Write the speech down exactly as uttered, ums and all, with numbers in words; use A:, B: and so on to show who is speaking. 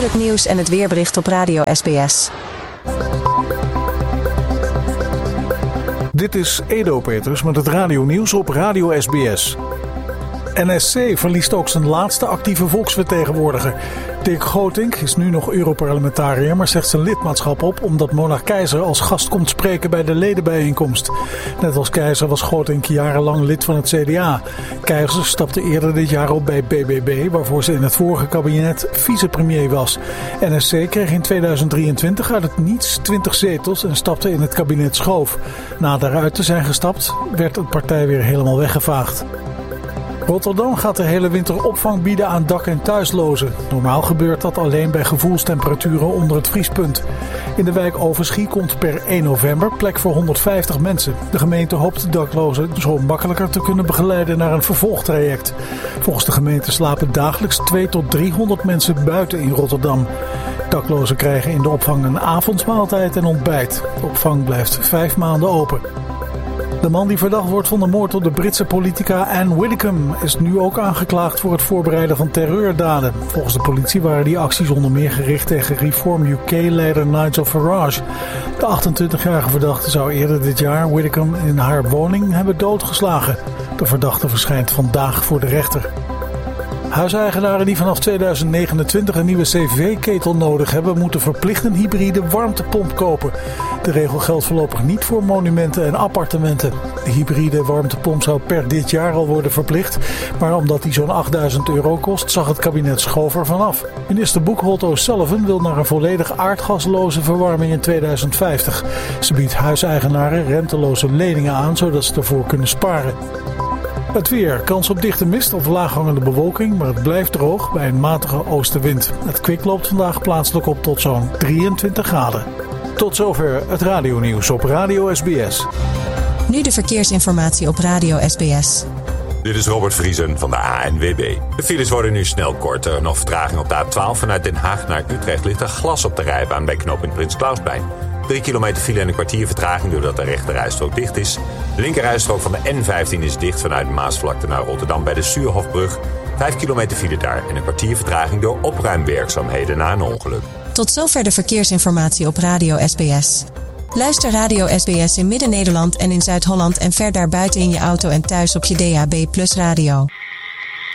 A: nu het nieuws en het weerbericht op Radio S B S.
B: Dit is Edo Peters met het radionieuws op Radio S B S. N S C verliest ook zijn laatste actieve volksvertegenwoordiger. Dirk Grotink is nu nog Europarlementariër, maar zegt zijn lidmaatschap op omdat monarch Keizer als gast komt spreken bij de ledenbijeenkomst. Net als Keizer was Grotink jarenlang lid van het C D A. Keizer stapte eerder dit jaar op bij B B B, waarvoor ze in het vorige kabinet vicepremier was. N S C kreeg in tweeduizend drieëntwintig uit het niets twintig zetels en stapte in het kabinet Schoof. Na daaruit te zijn gestapt, werd de partij weer helemaal weggevaagd. Rotterdam gaat de hele winter opvang bieden aan dak- en thuislozen. Normaal gebeurt dat alleen bij gevoelstemperaturen onder het vriespunt. In de wijk Overschie komt per één november plek voor honderdvijftig mensen. De gemeente hoopt de daklozen zo makkelijker te kunnen begeleiden naar een vervolgtraject. Volgens de gemeente slapen dagelijks tweehonderd tot driehonderd mensen buiten in Rotterdam. Daklozen krijgen in de opvang een avondmaaltijd en ontbijt. De opvang blijft vijf maanden open. De man die verdacht wordt van de moord op de Britse politica Anne Widdecombe is nu ook aangeklaagd voor het voorbereiden van terreurdaden. Volgens de politie waren die acties onder meer gericht tegen Reform U K-leider Nigel Farage. De achtentwintigjarige verdachte zou eerder dit jaar Widdecombe in haar woning hebben doodgeslagen. De verdachte verschijnt vandaag voor de rechter. Huiseigenaren die vanaf tweeduizend negenentwintig een nieuwe C V-ketel nodig hebben, moeten verplicht een hybride warmtepomp kopen. De regel geldt voorlopig niet voor monumenten en appartementen. De hybride warmtepomp zou per dit jaar al worden verplicht, maar omdat die zo'n achtduizend euro kost, zag het kabinet Schoof er vanaf. Minister Buckholt O'Sullivan wil naar een volledig aardgasloze verwarming in tweeduizend vijftig. Ze biedt huiseigenaren renteloze leningen aan, zodat ze ervoor kunnen sparen. Het weer. Kans op dichte mist of laaghangende bewolking, maar het blijft droog bij een matige oostenwind. Het kwik loopt vandaag plaatselijk op tot zo'n drieëntwintig graden. Tot zover het radionieuws op Radio S B S.
A: Nu de verkeersinformatie op Radio S B S.
C: Dit is Robert Vriesen van de A N W B. De files worden nu snel korter. Nog vertraging op de A twaalf vanuit Den Haag naar Utrecht ligt er glas op de rijbaan bij knooppunt Prins Clausplein. Drie kilometer file en een kwartier vertraging doordat de rechterrijstrook dicht is. De linkerrijstrook van de N vijftien is dicht vanuit Maasvlakte naar Rotterdam bij de Suurhofbrug. Vijf kilometer file daar en een kwartier vertraging door opruimwerkzaamheden na een ongeluk.
A: Tot zover de verkeersinformatie op Radio S B S. Luister Radio S B S in Midden-Nederland en in Zuid-Holland en ver daarbuiten in je auto en thuis op je D A B plus radio.